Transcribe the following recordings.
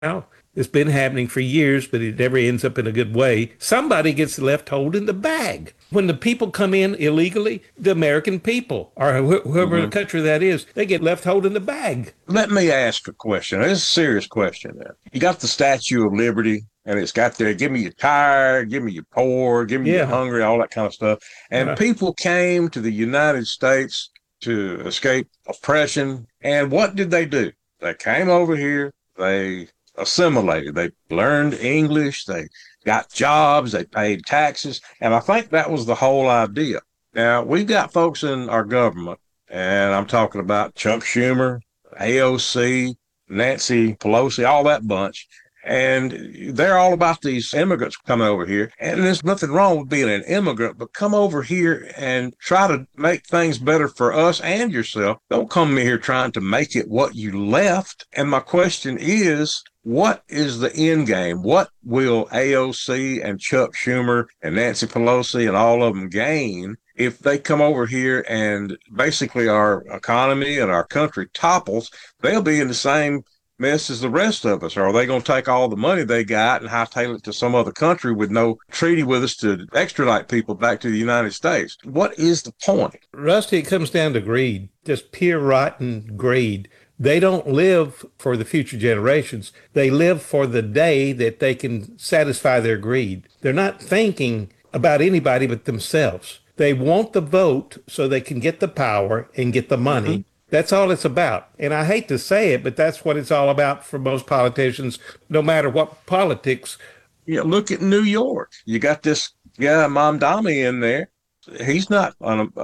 now. It's been happening for years, but it never ends up in a good way. Somebody gets left holding the bag. When the people come in illegally, the American people, or whoever the Hmm. country that is, they get left holding the bag. Let me ask a question. This is a serious question now. You got the Statue of Liberty, and it's got there, give me your tired, give me your poor, give me your Yeah. hungry, all that kind of stuff. And Uh, people came to the United States to escape oppression. And what did they do? They came over here, they assimilated, they learned English, they got jobs, they paid taxes. And I think that was the whole idea. Now, we've got folks in our government, and I'm talking about Chuck Schumer, AOC, Nancy Pelosi, all that bunch. And they're all about these immigrants coming over here. And there's nothing wrong with being an immigrant, but come over here and try to make things better for us and yourself. Don't come here trying to make it what you left. And my question is, what is the end game? What will AOC and Chuck Schumer and Nancy Pelosi and all of them gain if they come over here and basically our economy and our country topples? They'll be in the same mess as the rest of us. Or are they going to take all the money they got and hightail it to some other country with no treaty with us to extradite people back to the United States? What is the point? Rusty, it comes down to greed, just pure rotten greed. They don't live for the future generations. They live for the day that they can satisfy their greed. They're not thinking about anybody but themselves. They want the vote so they can get the power and get the Mm-hmm. money. That's all it's about. And I hate to say it, but that's what it's all about for most politicians, no matter what politics. Yeah, look at New York. You got this guy, Mamdani, in there. He's not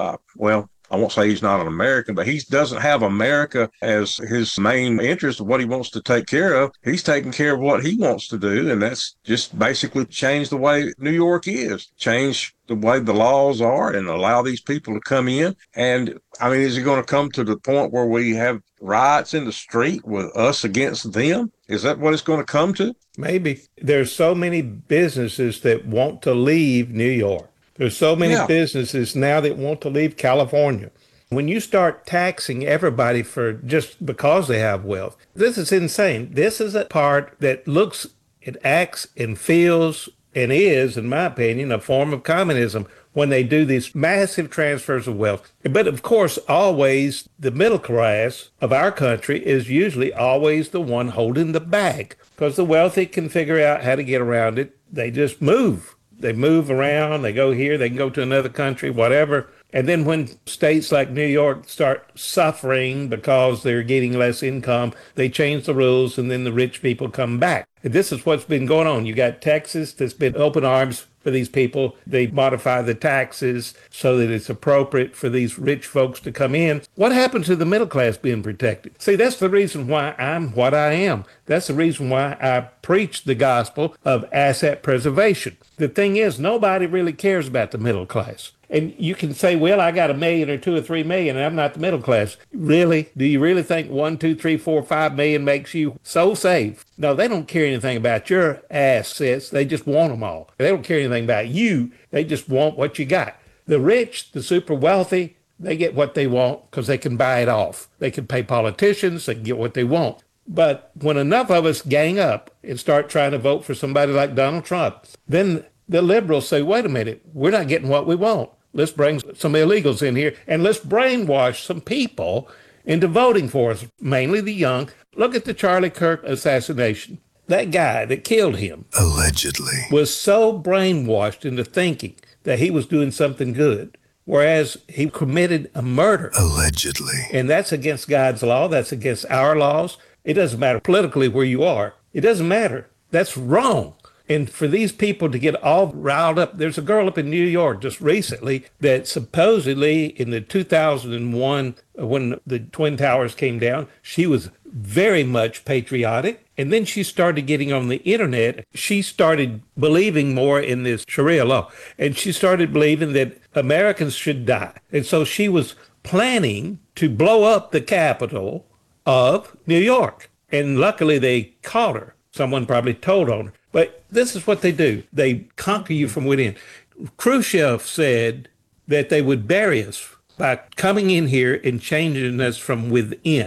well, I won't say he's not an American, but he doesn't have America as his main interest of what he wants to take care of. He's taking care of what he wants to do, and that's just basically change the way New York is, change the way the laws are, and allow these people to come in. And I mean, is it going to come to the point where we have riots in the street with us against them? Is that what it's going to come to? Maybe there's so many businesses that want to leave New York. There's so many Yeah. businesses now that want to leave California. When you start taxing everybody for just because they have wealth, this is insane. This is a part that looks, it acts and feels and is, in my opinion, a form of communism when they do these massive transfers of wealth. But of course, always the middle class of our country is usually always the one holding the bag because the wealthy can figure out how to get around it. They just move. They move around, they go here, they can go to another country, whatever. And then when states like New York start suffering because they're getting less income, they change the rules and then the rich people come back. And this is what's been going on. You got Texas that's been open arms for these people. They modify the taxes so that it's appropriate for these rich folks to come in. What happened to the middle class being protected? See, that's the reason why I'm what I am. That's the reason why I preach the gospel of asset preservation. The thing is, nobody really cares about the middle class. And you can say, well, I got a million or 2 or 3 million and I'm not the middle class. Really? Do you really think 1, 2, 3, 4, 5 million makes you so safe? No, they don't care anything about your assets. They just want them all. They don't care anything about you. They just want what you got. The rich, the super wealthy, they get what they want because they can buy it off. They can pay politicians. They can get what they want. But when enough of us gang up and start trying to vote for somebody like Donald Trump, then the liberals say, wait a minute, we're not getting what we want. Let's bring some illegals in here and let's brainwash some people into voting for us, mainly the young. Look at the Charlie Kirk assassination. That guy that killed him Allegedly. was so brainwashed into thinking that he was doing something good, whereas he committed a murder. Allegedly. And that's against God's law. That's against our laws. It doesn't matter politically where you are. It doesn't matter. That's wrong. And for these people to get all riled up, there's a girl up in New York just recently that supposedly in the 2001, when the Twin Towers came down, she was very much patriotic. And then she started getting on the internet. She started believing more in this Sharia law. And she started believing that Americans should die. And so she was planning to blow up the capital of New York. And luckily they caught her. Someone probably told on her. But this is what they do. They conquer you from within. Khrushchev said that they would bury us by coming in here and changing us from within,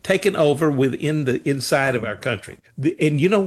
taken over within the inside of our country. And you know